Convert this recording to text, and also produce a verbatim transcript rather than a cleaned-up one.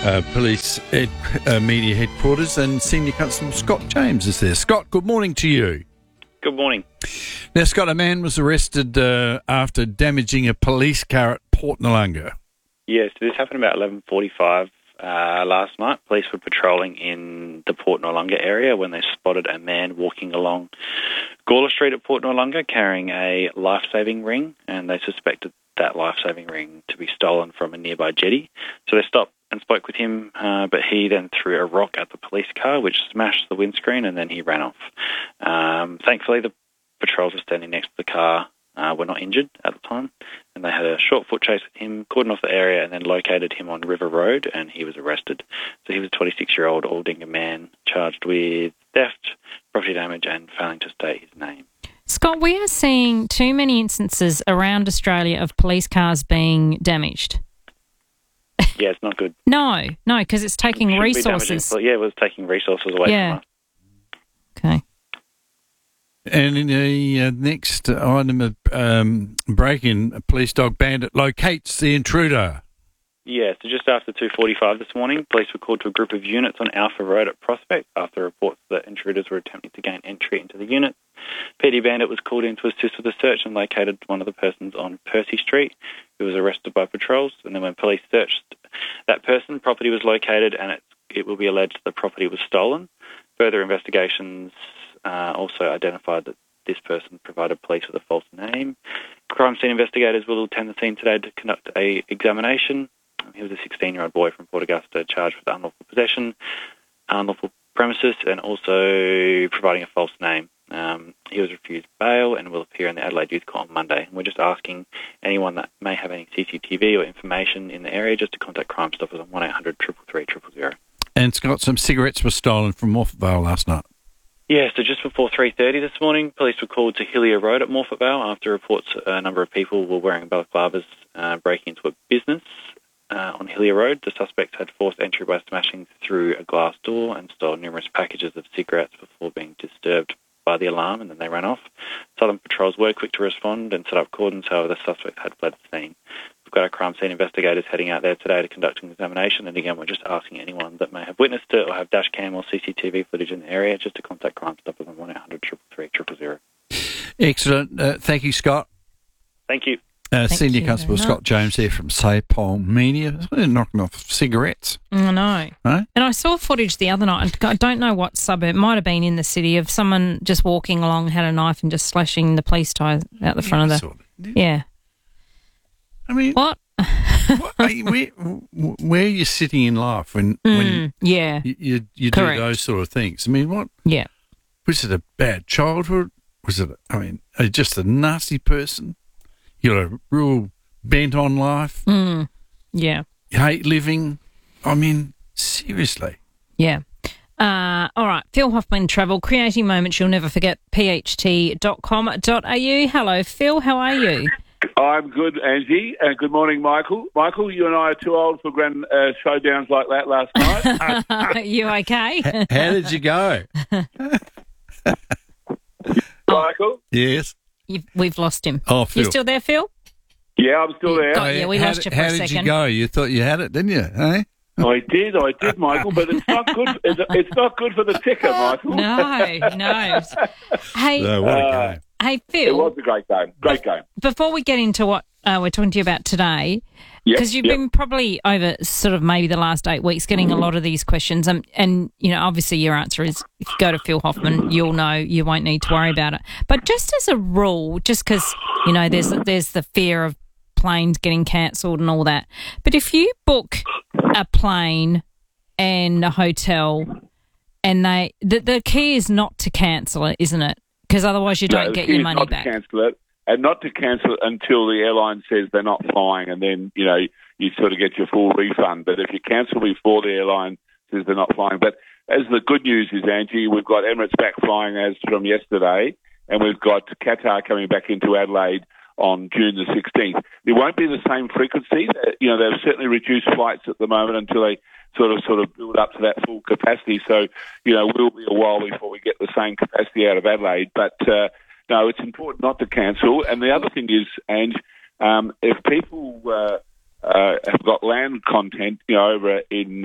uh, Police ed, uh, Media Headquarters, and Senior Constable Scott James is there. Scott, good morning to you. Good morning. Now, Scott, a man was arrested uh, after damaging a police car at Port Noarlunga. Yes, this happened about eleven forty-five uh, last night. Police were patrolling in the Port Noarlunga area when they spotted a man walking along Gawler Street at Port Noarlunga carrying a life-saving ring, and they suspected that life-saving ring to be stolen from a nearby jetty. So they stopped and spoke with him, uh, but he then threw a rock at the police car, which smashed the windscreen, and then he ran off. Um, thankfully, the patrols were standing next to the car uh, were not injured at the time, and they had a short foot chase with him, cordoned off the area, and then located him on River Road, and he was arrested. So he was a twenty-six-year-old Aldinga man charged with theft, property damage, and failing to state his name. Scott, we are seeing too many instances around Australia of police cars being damaged. Yeah, it's not good. No, no, because it's taking it resources. Yeah, it was taking resources away yeah. from us. Okay. And in the uh, next item of um, break-in, a police dog bandit locates the intruder. Yeah, so just after two forty-five this morning, police were called to a group of units on Alpha Road at Prospect after reports that intruders were attempting to gain entry into the unit. P D Bandit was called in to assist with the search and located one of the persons on Percy Street, who was arrested by patrols. And then when police searched that person, property was located, and it, it will be alleged the property was stolen. Further investigations uh, also identified that this person provided police with a false name. Crime scene investigators will attend the scene today to conduct a examination. He was a sixteen-year-old boy from Port Augusta charged with unlawful possession, unlawful premises, and also providing a false name. Um, he was refused bail and will appear in the Adelaide Youth Court on Monday. And we're just asking anyone that may have any C C T V or information in the area just to contact Crime Stoppers on one eight hundred three three three zero zero. And Scott, some cigarettes were stolen from Morphett Vale last night. Yeah, so just before three thirty this morning, police were called to Hillier Road at Morphett Vale after reports a number of people were wearing balaclavas uh, breaking into a business uh, on Hillier Road. The suspects had forced entry by smashing through a glass door and stole numerous packages of cigarettes before being disturbed by the alarm, and then they ran off. Southern patrols were quick to respond and set up cordons, however the suspect had fled the scene. We've got our crime scene investigators heading out there today to conduct an examination, and again, we're just asking anyone that may have witnessed it or have dash cam or C C T V footage in the area just to contact Crime Stoppers on one eight hundred three three three zero zero. Excellent. Uh, thank you, Scott. Thank you. Uh, Thank Senior you Constable very Scott much. James here from Sapole Media. They're knocking off cigarettes. I know. Right? And I saw footage the other night. I don't know what suburb. It might have been in the city of someone just walking along, had a knife and just slashing the police tie out the front of the... Sort of. Yeah. I mean, What? what are you, where, where are you sitting in life when, when Mm, yeah. you, you, you do Correct. those sort of things? I mean, what Yeah. was it, a bad childhood? Was it, I mean, are you just a nasty person? You're a real bent on life? Mm, yeah. You hate living? I mean, seriously. Yeah. Uh, all right. Phil Hoffman Travel, creating moments you'll never forget, p h t dot com dot a u. Hello, Phil. How are you? I'm good, Angie. Uh, good morning, Michael. Michael, you and I are too old for grand uh, showdowns like that last night. You okay? H- How did you go? Michael? Yes. You've, we've lost him. Oh, Phil. You still there, Phil? Yeah, I'm still there. Got you. We how lost did, you for how a did second. you go? You thought you had it, didn't you? Eh? I did, I did, Michael, but it's not good. It's, it's not good for the ticker, Michael. No, no. Hey, So what a Uh, game. hey, It Phil. was a great game. Great game. Before we get into what uh, we're talking to you about today, Yep, because you've yep. been probably over sort of maybe the last eight weeks getting a lot of these questions, and, and you know, obviously your answer is if you go to Phil Hoffman, you'll know, you won't need to worry about it. But just as a rule, just because, you know, there's there's the fear of planes getting cancelled and all that, but if you book a plane and a hotel and they, the, the key is not to cancel it, isn't it? Because otherwise you No, don't the get key your is money not back. to cancel it, and not to cancel it until the airline says they're not flying, and then, you know, you sort of get your full refund. But if you cancel before the airline says they're not flying. But as the good news is, Angie, we've got Emirates back flying as from yesterday, and we've got Qatar coming back into Adelaide on June the sixteenth. It won't be the same frequency. You know, they've certainly reduced flights at the moment until they sort of sort of build up to that full capacity. So, you know, we'll be a while before we get the same capacity out of Adelaide. But, uh, no, it's important not to cancel. And the other thing is, Ange, um, if people uh, uh, have got land content, you know, over in